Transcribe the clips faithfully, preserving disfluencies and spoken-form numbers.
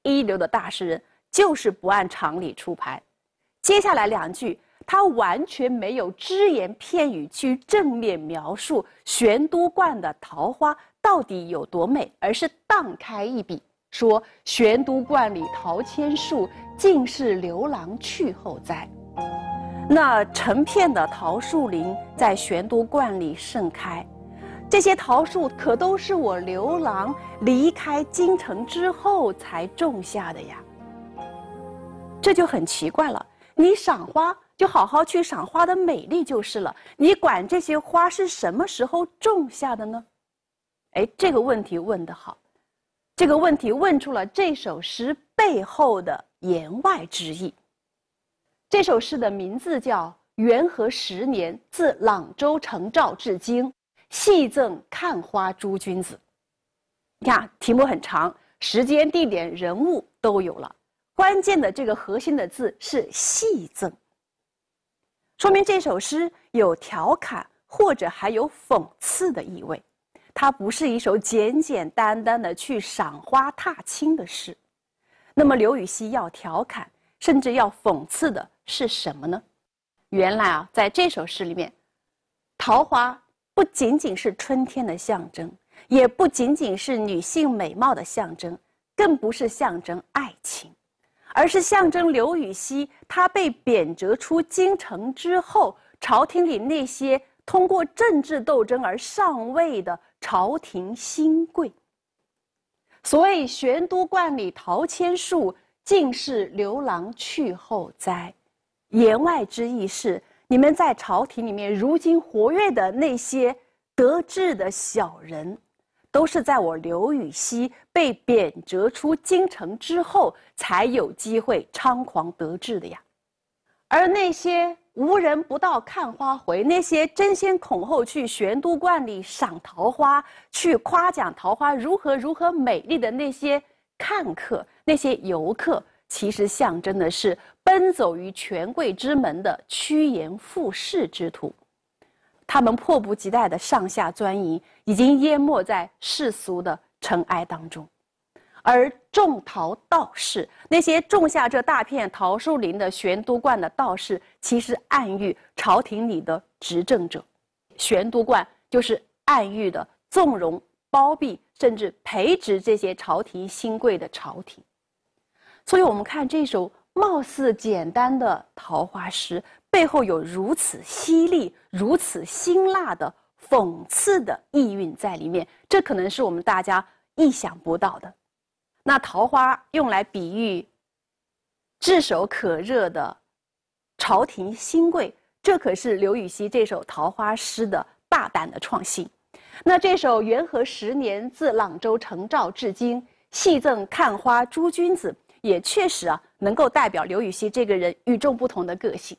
一流的大诗人就是不按常理出牌。接下来两句，他完全没有只言片语去正面描述玄都观的桃花到底有多美，而是荡开一笔，说玄都观里桃千树，尽是刘郎去后栽。那成片的桃树林在玄都观里盛开，这些桃树可都是我刘郎离开京城之后才种下的呀。这就很奇怪了，你赏花就好好去赏花的美丽就是了，你管这些花是什么时候种下的呢？哎，这个问题问得好，这个问题问出了这首诗背后的言外之意。这首诗的名字叫《元和十年自朗州承诏至京，系赠看花诸君子》。你看，题目很长，时间、地点、人物都有了，关键的这个核心的字是系赠，说明这首诗有调侃或者还有讽刺的意味。它不是一首简简单单的去赏花踏青的诗。那么刘禹锡要调侃甚至要讽刺的是什么呢？原来啊，在这首诗里面，桃花不仅仅是春天的象征，也不仅仅是女性美貌的象征，更不是象征爱情，而是象征刘禹锡他被贬谪出京城之后，朝廷里那些通过政治斗争而上位的朝廷新贵。所谓玄都观里桃千树，尽是刘郎去后栽，言外之意是，你们在朝廷里面如今活跃的那些得志的小人，都是在我刘禹锡被贬谪出京城之后才有机会猖狂得志的呀。而那些无人不到看花回，那些争先恐后去玄都观里赏桃花，去夸奖桃花如何如何美丽的那些看客，那些游客，其实象征的是奔走于权贵之门的趋炎附势之徒。他们迫不及待的上下钻营，已经淹没在世俗的尘埃当中。而种桃道士，那些种下这大片桃树林的玄都观的道士，其实暗喻朝廷里的执政者。玄都观就是暗喻的纵容、包庇甚至培植这些朝廷新贵的朝廷。所以我们看这首貌似简单的桃花诗，背后有如此犀利、如此辛辣的讽刺的意蕴在里面，这可能是我们大家意想不到的。那桃花用来比喻炙手可热的朝廷新贵，这可是刘禹锡这首桃花诗的大胆的创新。那这首元和十年自朗州承诏至京，系赠看花诸君子，也确實啊，能夠代表劉禹锡這個人與眾不同的個性。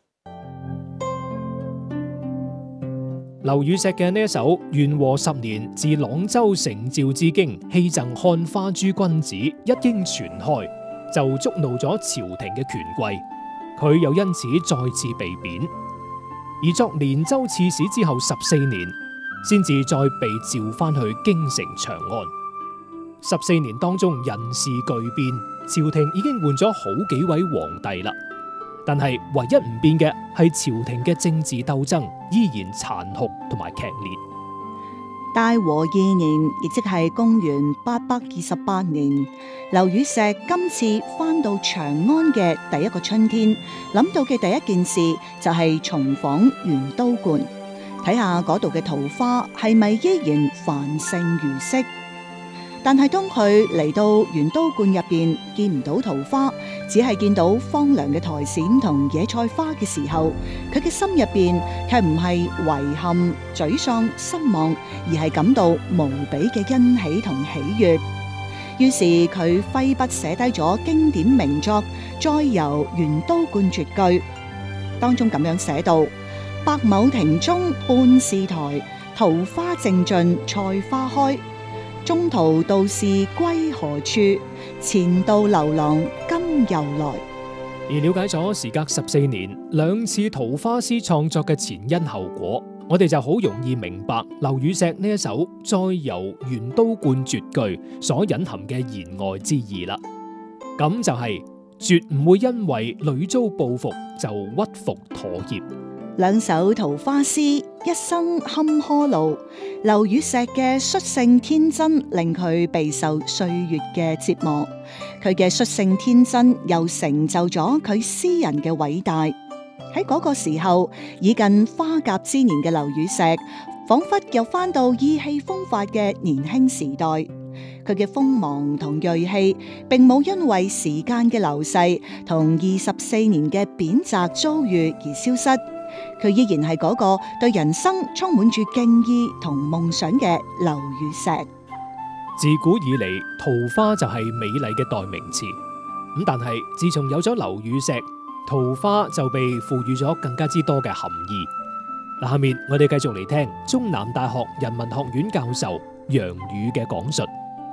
劉禹錫嘅呢一首《元和十年自朗州承詔至京，系贈看花諸君子》一經傳開，就觸怒咗朝廷嘅權貴，佢又因此再次被貶。而作連州刺史之後十四年，先至再被召翻去京城長安。十四年當中人事巨變，朝廷已經換咗好幾位皇帝啦，但係唯一唔變嘅係朝廷嘅政治鬥爭依然殘酷同埋劇烈。 大和二年，亦即係公元八百二十八年，劉禹錫今次翻到長安嘅第一個春天，諗到嘅第一件事就係重訪元都觀，睇下嗰度嘅桃花係咪依然繁盛如昔。但係當佢嚟到元都觀入邊，見唔到桃花，只係見到荒涼嘅苔蘚同野菜花嘅時候，佢嘅心入邊卻唔係遺憾、沮喪、失望，而係感到無比嘅欣喜同喜悅。於是佢揮筆寫低咗經典名作《再遊元都觀絕句》，當中咁樣寫道：百畝庭中半是苔，桃花正盡菜花開。中途道士歸何處？前度劉郎今又來。 而了解咗時隔十四年兩次桃花詩創作嘅前因後果，我哋就好容易明白劉禹錫呢一首《再遊元都觀絕句》所隱含嘅言外之意啦。 咁就係絕唔會因為屢遭報復就屈服妥協。 兩首桃花詩，一生坎坷路。劉禹錫嘅率性天真令佢備受歲月嘅折磨，佢嘅率性天真又成就咗佢詩人嘅偉大。喺嗰個時候，已近花甲之年嘅劉禹錫，仿佛又翻到意氣風發嘅年輕時代。佢嘅鋒芒同銳氣，並冇因為時間嘅流逝同二十四年嘅貶謫遭遇而消失。佢依然係嗰個對人生充滿住敬意同夢想嘅劉禹錫。 自古以嚟，桃花就係美麗嘅代名詞。咁但係自從有咗劉禹錫，桃花就被賦予咗更加之多嘅含義。嗱，下面我哋繼續嚟聽中南大學人文學院教授楊宇嘅講述。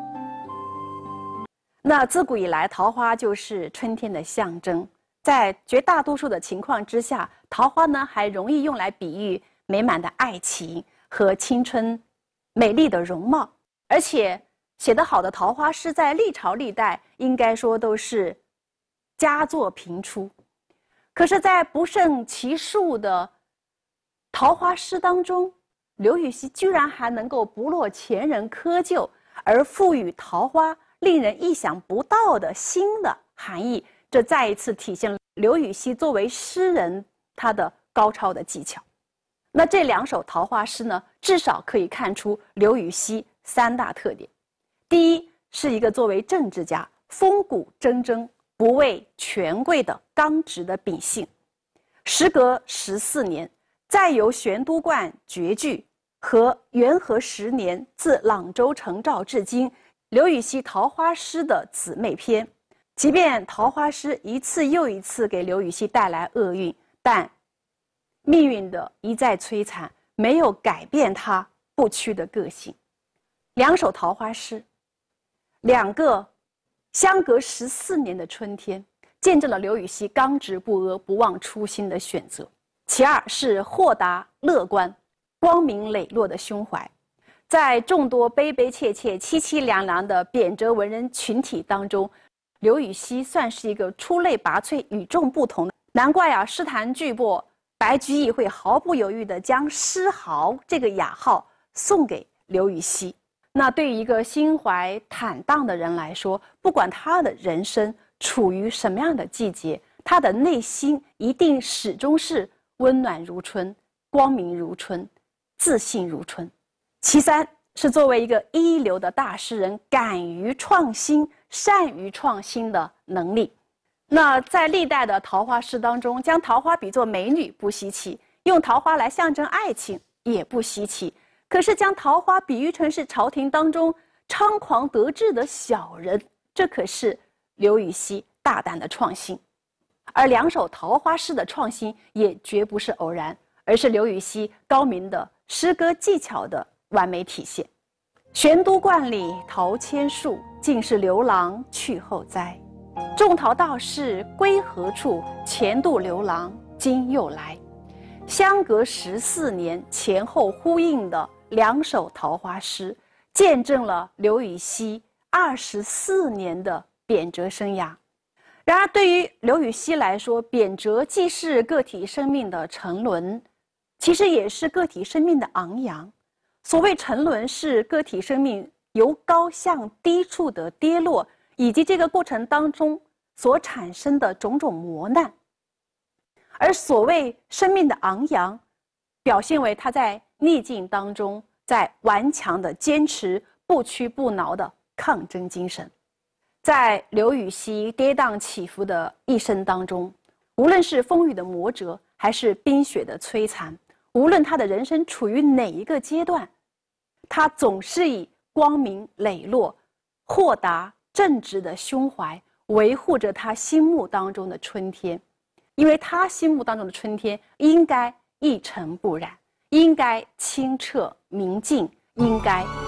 那自古以來，桃花就是春天的象徵。在絕大多數的情況之下，桃花呢還容易用來比喻美滿的愛情和青春美麗的容貌。而且寫得好的桃花詩在歷朝歷代應該說都是佳作頻出。可是在不勝其數的桃花詩當中，劉禹錫居然還能夠不落前人窠臼，而賦予桃花令人意想不到的新的含義。這再一次體現了劉禹錫作為詩人他的高超的技巧。那這兩首桃花詩呢，至少可以看出劉禹錫三大特點。第一，是一個作為政治家風骨錚錚、不畏權貴的剛直的秉性。時隔十四年，再由玄都觀絕句和元和十年自朗州成棹至今，劉禹錫桃花詩的姊妹篇。即便桃花詩一次又一次給劉禹錫帶來厄運，但命運的一再摧殘沒有改變他不屈的個性。兩首桃花詩，兩個相隔十四年的春天，見證了劉禹錫剛直不阿、不忘初心的選擇。其二是豁達樂觀、光明磊落的胸懷。在眾多悲悲切切、淒淒涼涼的貶謫文人群體當中，劉禹錫算是一個出類拔萃、與眾不同的，難怪啊，詩壇巨擘白居易會毫不猶豫地將詩豪這個雅號送給劉禹錫。那對於一個心懷坦蕩的人來說，不管他的人生處於什麼樣的季節，他的內心一定始終是溫暖如春、光明如春、自信如春。其三是作為一個一流的大詩人，敢於創新、善於創新的能力。那在歷代的桃花詩當中，將桃花比作美女不稀奇，用桃花來象徵愛情也不稀奇。可是將桃花比喻成是朝廷當中猖狂得志的小人，這可是劉禹錫大膽的創新。而兩首桃花詩的創新也絕不是偶然，而是劉禹錫高明的詩歌技巧的完美體現。玄都觀裡桃千樹，盡是劉郎去後栽。種桃道士歸何處？前度劉郎今又來。相隔十四年，前後呼應的兩首桃花詩，見證了劉禹錫二十四年的貶謫生涯。然而，對於劉禹錫來說，貶謫既是個體生命的沉淪，其實也是個體生命的昂揚。所謂沉淪，是個體生命由高向低處的跌落，以及這個過程當中所產生的種種磨難。而所謂生命的昂揚，表現為他在逆境當中，在頑強的堅持、不屈不撓的抗爭精神。在劉禹錫跌宕起伏的一生當中，無論是風雨的磨折，還是冰雪的摧殘，無論他的人生處於哪一個階段，他總是以光明磊落、豁達正直的胸懷，維護着他心目當中的春天。因為他心目當中的春天應該一塵不染，應該清澈明淨，應該